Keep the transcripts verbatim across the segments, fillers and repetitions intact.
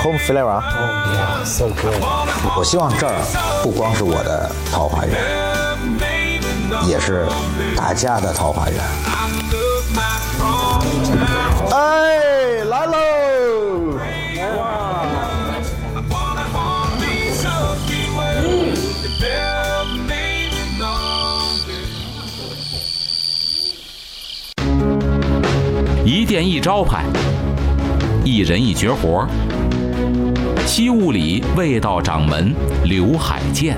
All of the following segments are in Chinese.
home flavor. Oh yeah, so good. 我希望这儿不光是我的桃花源，也是大家的桃花源。 哎，来喽！ 一店一招牌，一人一绝活。西坞里味道掌门刘海建。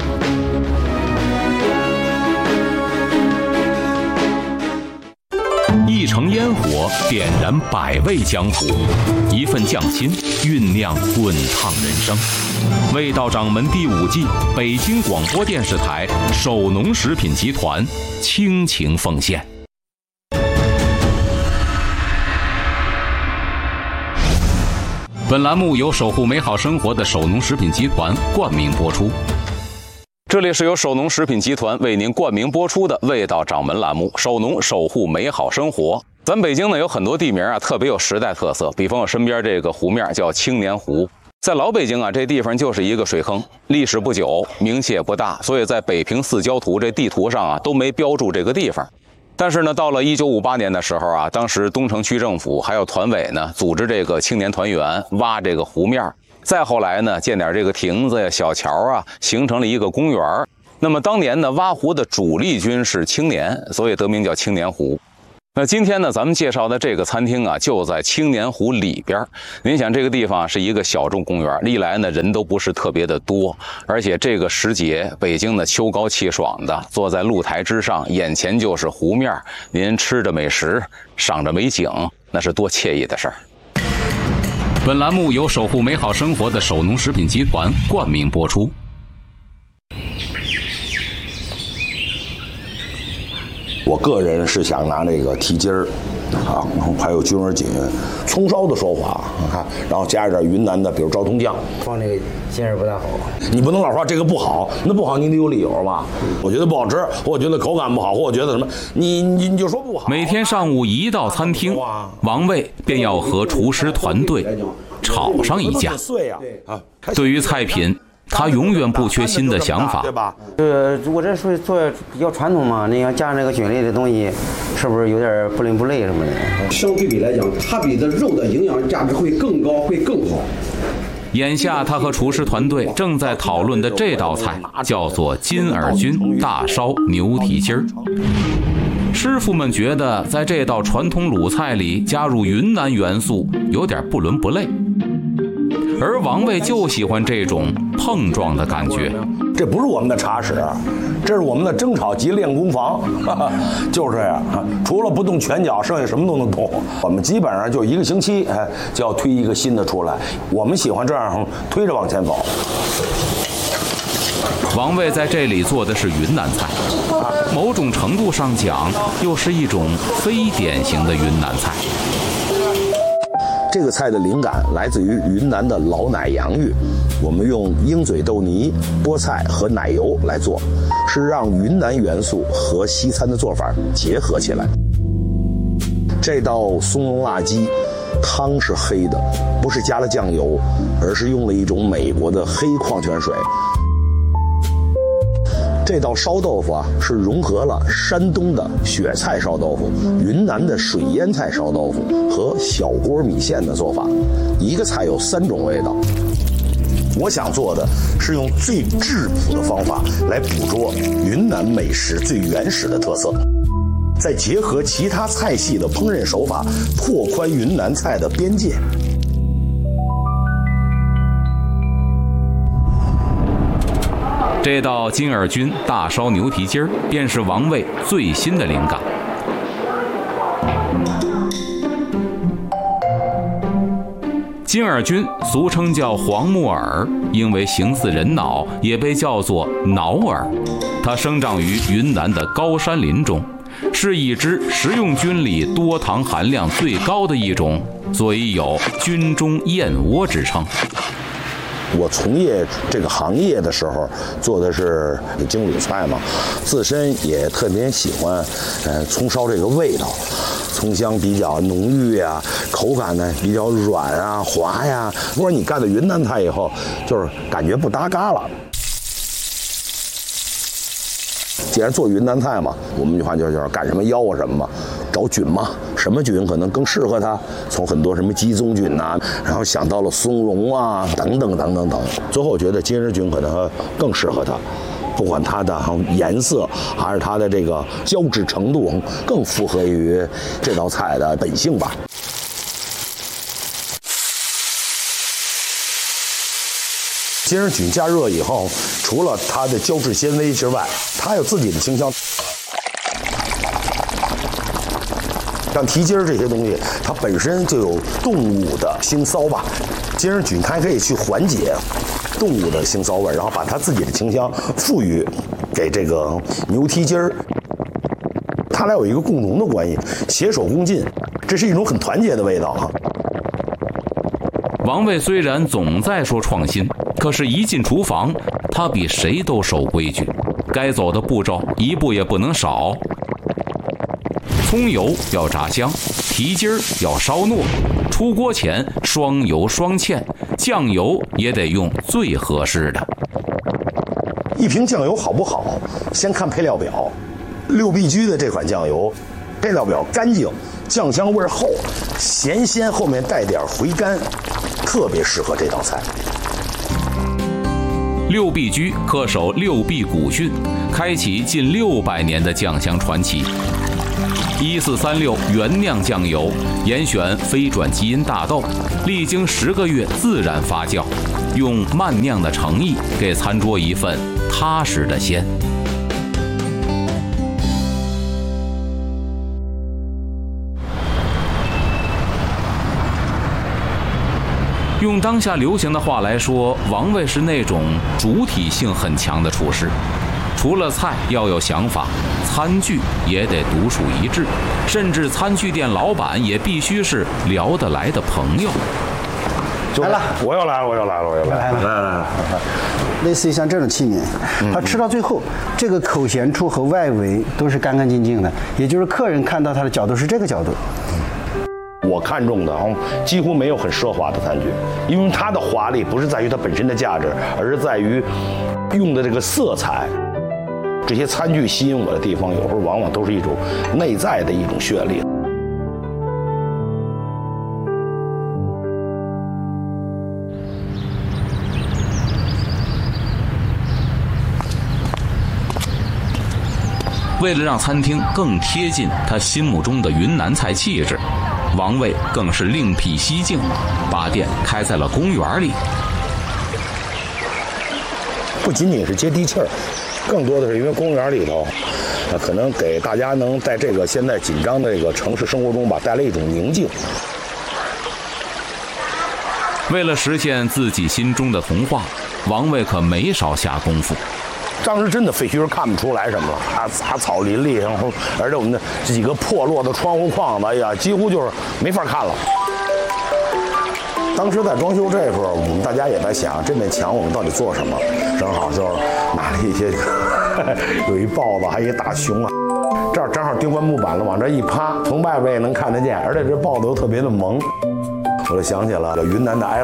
一城烟火点燃百味江湖，一份匠心酝酿滚烫人生。味道掌门第五季，北京广播电视台首农食品集团倾情奉献。本栏目由守护美好生活的首农食品集团冠名播出。这里是由首农食品集团为您冠名播出的味道掌门栏目，首农守护美好生活。咱北京呢有很多地名啊，特别有时代特色，比方我身边这个湖面叫青年湖。在老北京啊，这地方就是一个水坑，历史不久，名气也不大，所以在北平四郊图这地图上啊都没标注这个地方。但是呢，到了一九五八年的时候啊，当时东城区政府还有团委呢，组织这个青年团员挖这个湖面。再后来呢，建点这个亭子呀、小桥啊，形成了一个公园。那么当年呢，挖湖的主力军是青年，所以得名叫青年湖。那今天呢，咱们介绍的这个餐厅啊，就在青年湖里边。您想，这个地方是一个小众公园，历来呢人都不是特别的多，而且这个时节，北京呢秋高气爽的，坐在露台之上，眼前就是湖面，您吃着美食，赏着美景，那是多惬意的事儿。本栏目由守护美好生活的首农食品集团冠名播出。 我个人是想拿那个蹄筋儿，啊，还有菌儿锦，葱烧的说法，你看，然后加一点云南的，比如昭通酱， 放这个劲儿不大好。 你不能老说这个不好，那不好你得有理由吧？我觉得不好吃，或我觉得口感不好，或我觉得什么，你你你就说不好。 每天上午一到餐厅，王卫便要和厨师团队吵上一架。对于菜品，他永远不缺新的想法， 对吧？ 呃，我这属于做比较传统嘛，你要加那个菌类的东西，是不是有点不伦不类什么的？ 相对比来讲，它比的肉的营养价值会更高，会更好。 眼下他和厨师团队正在讨论的这道菜叫做金耳菌大烧牛蹄筋儿。师傅们觉得在这道传统鲁菜里加入云南元素有点不伦不类，而王卫就喜欢这种碰撞的感觉。 这不是我们的茶室，这是我们的蒸炒及练功房，哈哈，就是这样。除了不动拳脚，剩下什么都能动。我们基本上就一个星期，哎，就要推一个新的出来。我们喜欢这样推着往前走。 王卫在这里做的是云南菜，某种程度上讲，又是一种非典型的云南菜。 这个菜的灵感来自于云南的老奶洋芋，我们用鹰嘴豆泥、菠菜和奶油来做，是让云南元素和西餐的做法结合起来。这道松茸辣鸡，汤是黑的，不是加了酱油，而是用了一种美国的黑矿泉水。这道烧豆腐啊，是融合了山东的雪菜烧豆腐、云南的水腌菜烧豆腐和小锅米线的做法。一个菜有三种味道。我想做的是用最质朴的方法来捕捉云南美食最原始的特色，再结合其他菜系的烹饪手法，拓宽云南菜的边界。 这道金耳菌大烧牛蹄筋儿便是王卫最新的灵感。金耳菌俗称叫黄木耳，因为形似人脑，也被叫做脑耳。它生长于云南的高山林中，是已知食用菌里多糖含量最高的一种，所以有菌中燕窝之称。 我从业这个行业的时候做的是京鲁菜嘛，自身也特别喜欢呃葱烧这个味道， 葱香比较浓郁呀，口感呢比较软啊滑呀。不过你干的云南菜以后，就是感觉不搭嘎了。既然做云南菜嘛，我们一句话就叫干什么吆喝什么嘛，找菌嘛，什么菌可能更适合它？从很多什么鸡枞菌呐、啊，然后想到了松茸啊，等等等等等。最后觉得金丝菌可能更适合它，不管它的颜色还是它的这个胶质程度，更符合于这道菜的本性吧。金丝菌加热以后，除了它的胶质纤维之外，它有自己的清香。像蹄筋儿这些东西，它本身就有动物的腥骚吧。金丝菌它可以去缓解动物的腥骚味，然后把它自己的清香赋予给这个牛蹄筋儿。它俩有一个共同的关系，携手共进，这是一种很团结的味道啊。 王卫虽然总在说创新，可是一进厨房，他比谁都守规矩，该走的步骤一步也不能少。葱油要炸香，蹄筋儿要烧糯，出锅前双油双芡，酱油也得用最合适的。 一瓶酱油好不好，先看配料表。六必居的这款酱油，配料表干净，酱香味厚，咸鲜后面带点回甘，特别适合这道菜。 六必居恪守六必古训，开启近六百年的酱香传奇。一四三六原酿酱油，严选非转基因大豆，历经十个月自然发酵，用慢酿的诚意给餐桌一份踏实的鲜。用当下流行的话来说，王卫是那种主体性很强的厨师。除了菜要有想法，餐具也得独树一帜，甚至餐具店老板也必须是聊得来的朋友。 来了， 我又来了，我又来了，我又来了， 来了， 来来来， 类似于像这种器皿，他吃到最后，这个口衔处和外围都是干干净净的，也就是客人看到它的角度是这个角度。 我看中的几乎没有很奢华的餐具，因为它的华丽不是在于它本身的价值，而是在于用的这个色彩。这些餐具吸引我的地方，有时候往往都是一种内在的一种绚丽。 为了让餐厅更贴近他心目中的云南菜气质，王卫更是另辟蹊径，把店开在了公园里。 不仅仅是接地气儿，更多的是因为公园里头，啊，可能给大家能在这个现在紧张的这个城市生活中吧，带来一种宁静。 为了实现自己心中的童话，王卫可没少下功夫。 当时真的废墟人看不出来什么了，啊，杂草林立，然后而且我们的这几个破落的窗户框子，哎呀，几乎就是没法看了。当时在装修这会儿，我们大家也在想，这面墙我们到底做什么？正好就是拿了一些，有一豹子，还有一大熊啊，这儿正好钉块木板了，往这一趴，从外边也能看得见，而且这豹子又特别的萌。我就想起了云南的哀